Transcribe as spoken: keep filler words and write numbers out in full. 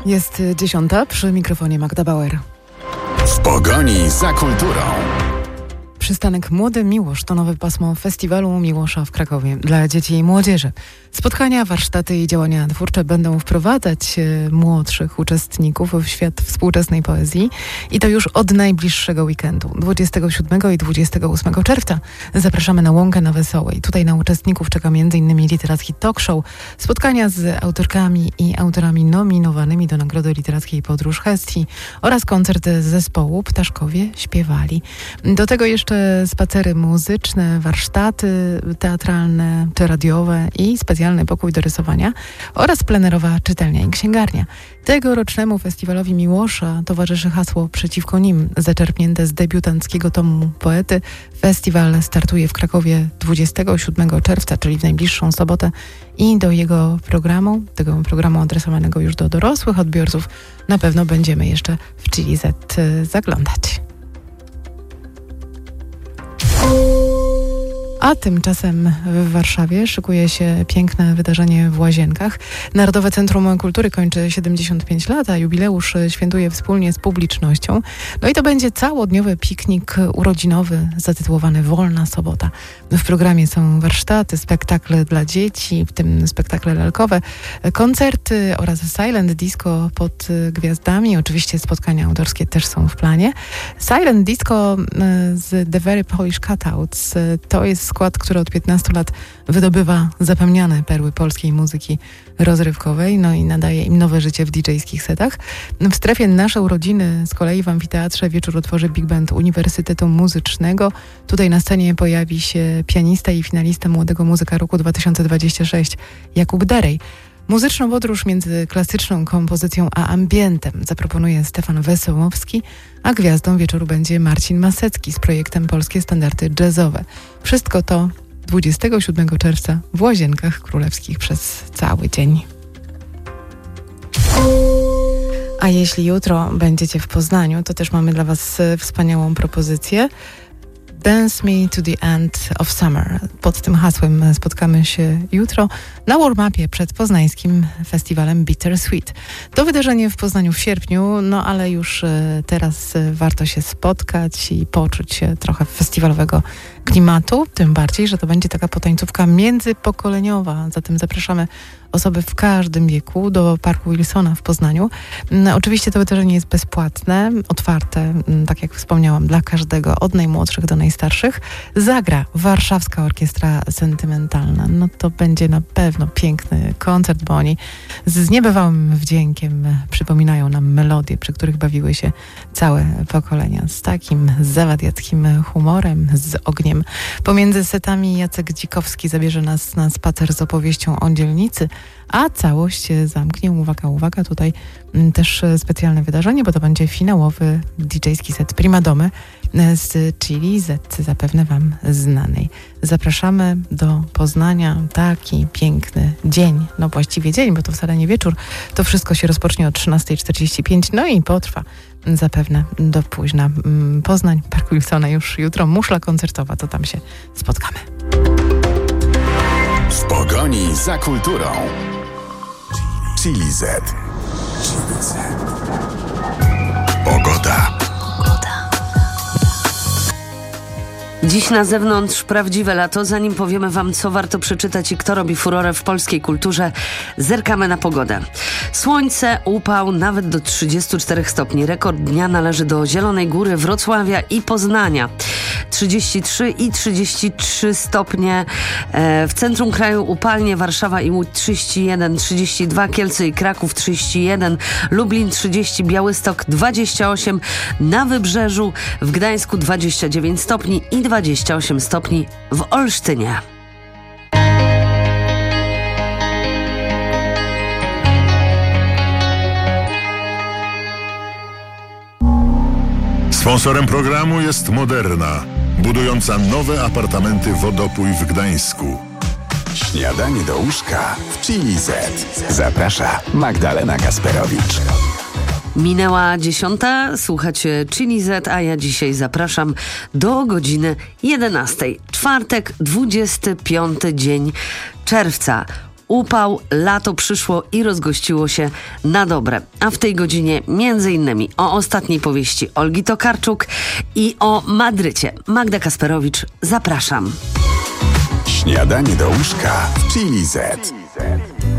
Jest dziesiąta, przy mikrofonie Magda Bauer. W pogoni za kulturą. Przystanek Młody Miłosz to nowe pasmo festiwalu Miłosza w Krakowie dla dzieci i młodzieży. Spotkania, warsztaty i działania twórcze będą wprowadzać młodszych uczestników w świat współczesnej poezji i to już od najbliższego weekendu, dwudziestego siódmego i dwudziestego ósmego czerwca. Zapraszamy na Łąkę na Wesołej. Tutaj na uczestników czeka między innymi literacki talk show, spotkania z autorkami i autorami nominowanymi do Nagrody Literackiej Podróż Hestii oraz koncert zespołu Ptaszkowie Śpiewali. Do tego jeszcze spacery muzyczne, warsztaty teatralne czy radiowe i specjalny pokój do rysowania oraz plenerowa czytelnia i księgarnia. Tegorocznemu festiwalowi Miłosza towarzyszy hasło Przeciwko nim, zaczerpnięte z debiutanckiego tomu poety. Festiwal startuje w Krakowie dwudziestego siódmego czerwca, czyli w najbliższą sobotę, i do jego programu, tego programu adresowanego już do dorosłych odbiorców, na pewno będziemy jeszcze w Chili Z zaglądać. A tymczasem w Warszawie szykuje się piękne wydarzenie w Łazienkach. Narodowe Centrum Kultury kończy siedemdziesiąt pięć lat, a jubileusz świętuje wspólnie z publicznością. No i to będzie całodniowy piknik urodzinowy zatytułowany Wolna Sobota. W programie są warsztaty, spektakle dla dzieci, w tym spektakle lalkowe, koncerty oraz silent disco pod gwiazdami. Oczywiście spotkania autorskie też są w planie. Silent disco z The Very Polish Cutouts to jest skład, który od piętnastu lat wydobywa zapomniane perły polskiej muzyki rozrywkowej, no i nadaje im nowe życie w didżejskich setach. W strefie Nasze Urodziny z kolei w amfiteatrze wieczór otworzy Big Band Uniwersytetu Muzycznego. Tutaj na scenie pojawi się pianista i finalista Młodego Muzyka Roku dwa tysiące dwudziestego szóstego Jakub Derej. Muzyczną podróż między klasyczną kompozycją a ambientem zaproponuje Stefan Wesołowski, a gwiazdą wieczoru będzie Marcin Masecki z projektem Polskie Standardy Jazzowe. Wszystko to dwudziestego siódmego czerwca w Łazienkach Królewskich przez cały dzień. A jeśli jutro będziecie w Poznaniu, to też mamy dla Was wspaniałą propozycję. Dance Me to the End of Summer. Pod tym hasłem spotkamy się jutro na warm-upie przed poznańskim festiwalem Bittersweet. To wydarzenie w Poznaniu w sierpniu, no ale już teraz warto się spotkać i poczuć się trochę festiwalowego klimatu, tym bardziej, że to będzie taka potańcówka międzypokoleniowa. Zatem zapraszamy osoby w każdym wieku do Parku Wilsona w Poznaniu. No, oczywiście to wydarzenie jest bezpłatne, otwarte, tak jak wspomniałam, dla każdego, od najmłodszych do najstarszych. Zagra Warszawska Orkiestra Sentymentalna. No to będzie na pewno piękny koncert, bo oni z niebywałym wdziękiem przypominają nam melodie, przy których bawiły się całe pokolenia. Z takim zawadiackim humorem, z ogniem. Pomiędzy setami Jacek Dzikowski zabierze nas na spacer z opowieścią o dzielnicy, a całość zamknie, uwaga, uwaga, tutaj też specjalne wydarzenie, bo to będzie finałowy didżejski set Primadomy z Chili Z, zapewne Wam znanej. Zapraszamy do Poznania, taki piękny dzień, no właściwie dzień, bo to wcale nie wieczór, to wszystko się rozpocznie o trzynasta czterdzieści pięć, no i potrwa zapewne do późna. Poznań, Park Wilsona już jutro, muszla koncertowa, to tam się spotkamy. W pogoni za kulturą. Chili Z. Chili Z. Pogoda. Dziś na zewnątrz prawdziwe lato. Zanim powiemy Wam, co warto przeczytać i kto robi furorę w polskiej kulturze, zerkamy na pogodę. Słońce, upał nawet do trzydziestu czterech stopni. Rekord dnia należy do Zielonej Góry, Wrocławia i Poznania. trzydzieści trzy i trzydzieści trzy stopnie. E, w centrum kraju upalnie, Warszawa i Łódź trzydzieści jeden, trzydzieści dwa, Kielce i Kraków trzydzieści jeden, Lublin trzydzieści, Białystok dwadzieścia osiem, na Wybrzeżu w Gdańsku dwadzieścia dziewięć stopni i dwadzieścia osiem stopni w Olsztynie. Sponsorem programu jest Moderna, budująca nowe apartamenty Wodopój w Gdańsku. Śniadanie do łóżka w Chili Z. Zaprasza Magdalena Kasperowicz. Minęła dziesiąta, słuchacie Chili Z, a ja dzisiaj zapraszam do godziny jedenastej. Czwartek, dwudziesty piąty dzień czerwca. upał, lato przyszło i rozgościło się na dobre. A w tej godzinie między innymi o ostatniej powieści Olgi Tokarczuk i o Madrycie. Magda Kasperowicz, zapraszam. Śniadanie do łóżka w Chili Z.